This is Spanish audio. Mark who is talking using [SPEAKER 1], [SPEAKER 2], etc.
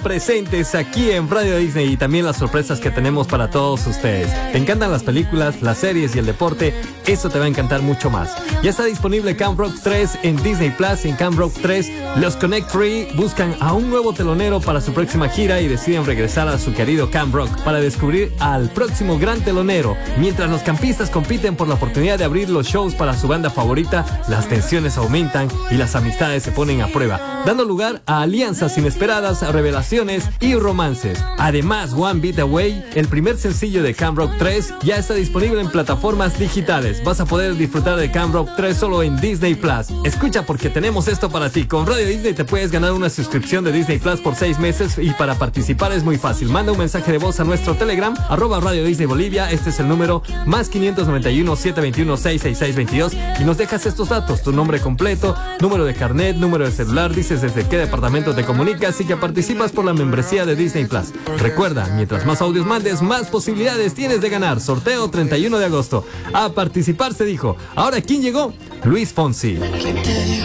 [SPEAKER 1] presentes aquí en Radio Disney y también las sorpresas que tenemos para todos ustedes. ¿Te encantan las películas, las series y el deporte? Eso te va a encantar mucho más. Ya está disponible Camp Rock 3 en Disney Plus. En Camp Rock 3, los Connect 3 buscan a un nuevo telonero para su próxima gira y deciden regresar a su querido Camp Rock para descubrir al próximo gran telonero. Mientras los campistas compiten por la oportunidad de abrir los shows para su banda favorita, las tensiones aumentan y las amistades se ponen a prueba, dando lugar a alianzas inesperadas, a revelaciones y romances. Además, One Beat Away, el primer sencillo de Camp Rock 3, ya está disponible en plataformas digitales. Vas a poder disfrutar de Camp Rock 3 solo en Disney Plus. Escucha, porque tenemos esto para ti. Con Radio Disney te puedes ganar una suscripción de Disney Plus por 6 meses y para participar es muy fácil. Manda un mensaje de voz a nuestro Telegram, @Radio Disney Bolivia. Este es el número +591 721 66622 y nos dejas estos datos: tu nombre completo, número de carnet, número de celular, dices desde qué departamento te comunicas y que participas por la membresía de Disney Plus. Recuerda, mientras más audios mandes, más posibilidades tienes de ganar. Sorteo 31 de agosto. A participar se dijo. Ahora, ¿quién llegó? Luis Fonsi.
[SPEAKER 2] ¿Quién te dijo